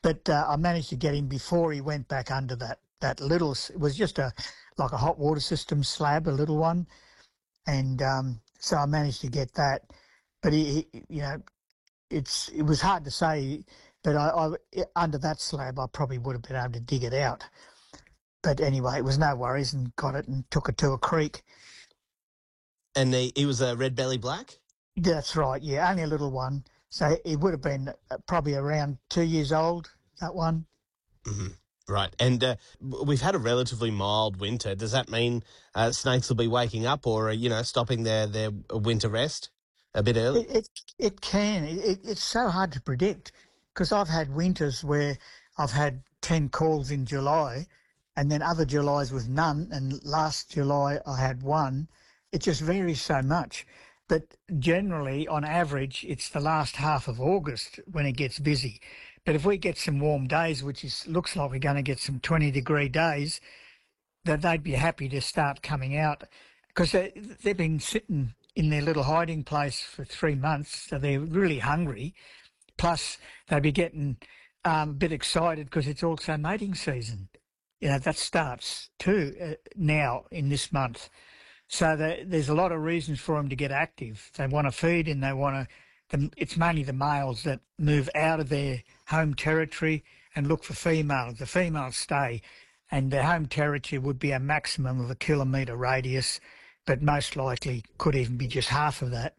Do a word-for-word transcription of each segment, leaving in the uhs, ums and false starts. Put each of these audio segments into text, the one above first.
But uh, I managed to get him before he went back under that, that little, it was just a like a hot water system slab, a little one. And um, so I managed to get that. But, he, he, you know, it's it was hard to say, but I, I under that slab I probably would have been able to dig it out. But anyway, it was no worries, and got it and took it to a creek. And he, he was a red belly black? That's right, yeah, only a little one. So it would have been probably around two years old, that one. Mm-hmm. Right. And uh, we've had a relatively mild winter. Does that mean uh, snakes will be waking up or, uh, you know, stopping their, their winter rest a bit early? It it, it can. It, it's so hard to predict, because I've had winters where I've had ten calls in July and then other Julys with none, and last July I had one. It just varies so much. But generally, on average, it's the last half of August when it gets busy. But if we get some warm days, which is, looks like we're going to get some twenty degree days, that they'd be happy to start coming out, because they, they've been sitting in their little hiding place for three months, so they're really hungry. Plus, they'd be getting um, a bit excited because it's also mating season. You know, that starts too uh, now in this month. So the, there's a lot of reasons for them to get active. They want to feed, and they want to. It's mainly the males that move out of their home territory and look for females. The females stay, and their home territory would be a maximum of a kilometre radius, but most likely could even be just half of that.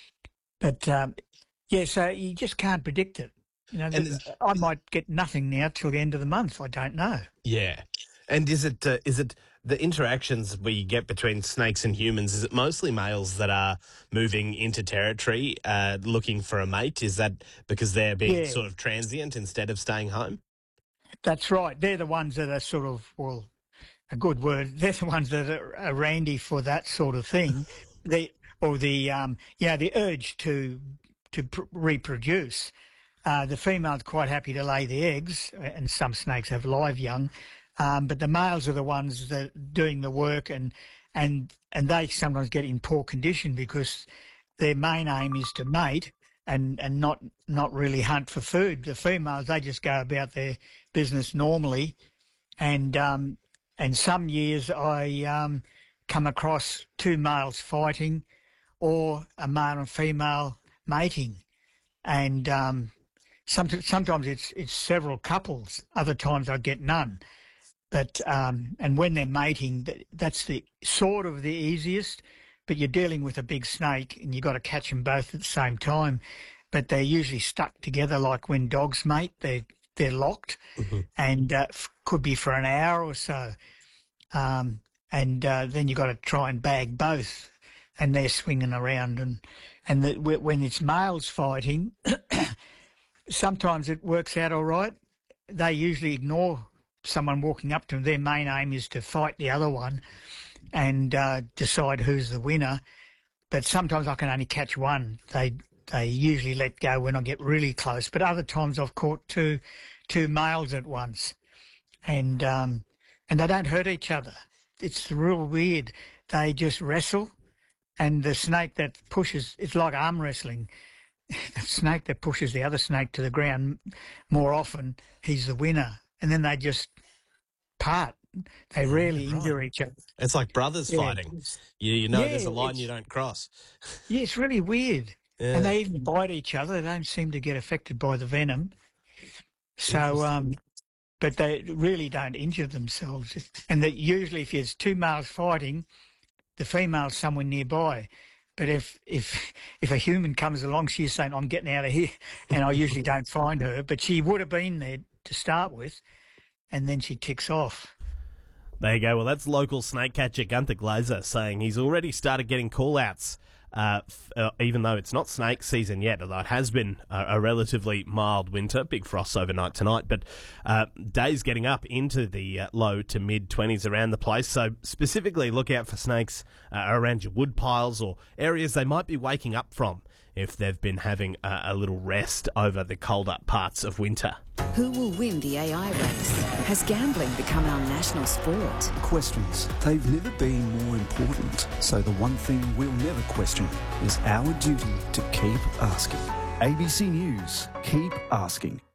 But um, yeah, so you just can't predict it. You know, And I might get nothing now till the end of the month. I don't know. Yeah. And is it uh, is it the interactions we get between snakes and humans, is it mostly males that are moving into territory uh, looking for a mate? Is that because they're being Yeah. sort of transient instead of staying home? That's right. They're the ones that are sort of, well, a good word, they're the ones that are, are randy for that sort of thing. They, or the, um, yeah, the urge to to pr- reproduce. Uh, the female's quite happy to lay the eggs, and some snakes have live young, um, but the males are the ones that are doing the work, and and and they sometimes get in poor condition because their main aim is to mate and and not not really hunt for food. The females, they just go about their business normally, and um, and some years I um, come across two males fighting, or a male and female mating, and um, some, sometimes it's it's several couples. Other times I get none. But um, and when they're mating, that's the sort of the easiest. But you're dealing with a big snake, and you've got to catch them both at the same time. But they're usually stuck together, like when dogs mate. They they're locked, Mm-hmm. and uh, f- could be for an hour or so. Um, and uh, then you've got to try and bag both, and they're swinging around. And and the, when it's males fighting, sometimes it works out all right. They usually ignore someone walking up to them. Their main aim is to fight the other one and uh, decide who's the winner. But sometimes I can only catch one. They they usually let go when I get really close. But other times I've caught two two males at once, and um, and they don't hurt each other. It's real weird. They just wrestle, and the snake that pushes, it's like arm wrestling. The snake that pushes the other snake to the ground more often, he's the winner. And then they just part. They rarely Right. injure each other. It's like brothers Yeah. fighting. You, you know Yeah, there's a line it's- you don't cross. Yeah, it's really weird. Yeah. And they even bite each other. They don't seem to get affected by the venom. So, um, but they really don't injure themselves. And that usually if there's two males fighting, the female's somewhere nearby. But if if if a human comes along, she's saying, I'm getting out of here. And I usually don't find her. But she would have been there to start with. And then she ticks off. There you go. Well, that's local snake catcher Gunther Glazer saying he's already started getting call-outs, uh, f- uh, even though it's not snake season yet, although it has been a, a relatively mild winter, big frosts overnight tonight, but uh, days getting up into the uh, low to mid-twenties around the place. So specifically look out for snakes uh, around your wood piles or areas they might be waking up from if they've been having a, a little rest over the colder parts of winter. Who will win the A I race? Has gambling become our national sport? Questions. They've never been more important. So the one thing we'll never question is our duty to keep asking. A B C News. Keep asking.